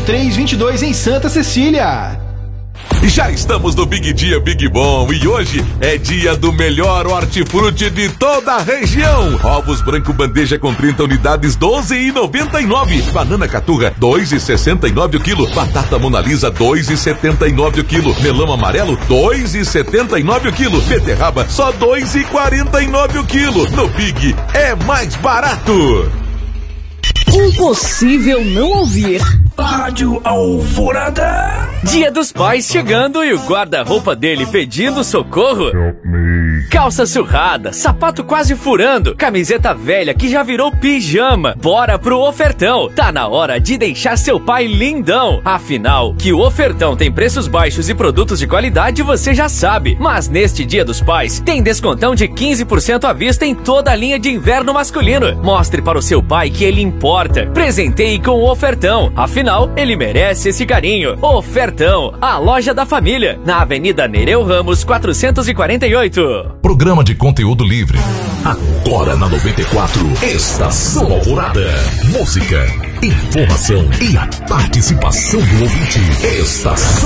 0322 em Santa Cecília. Já estamos no Big Dia Big Bom e hoje é dia do melhor hortifruti de toda a região. Ovos branco bandeja com 30 unidades, R$12,99. Banana caturra, R$2,69 o quilo. Batata Monalisa, R$2,79 o quilo. Melão amarelo, R$2,79 o quilo. Beterraba, só R$2,49 o quilo. No Big é mais barato. Impossível não ouvir Rádio Alvorada. Dia dos Pais chegando e o guarda-roupa dele pedindo socorro. Calça surrada, sapato quase furando, camiseta velha que já virou pijama. Bora pro ofertão. Tá na hora de deixar seu pai lindão. Afinal, que o ofertão tem preços baixos e produtos de qualidade você já sabe. Mas neste Dia dos Pais tem descontão de 15% à vista em toda a linha de inverno masculino. Mostre para o seu pai que ele importa. Presenteie com o ofertão. Afinal, ele merece esse carinho. Ofertão, a loja da família, na Avenida Nereu Ramos 448. Programa de conteúdo livre. Agora na 94, Estação Alvorada. Música, informação e a participação do ouvinte. Estação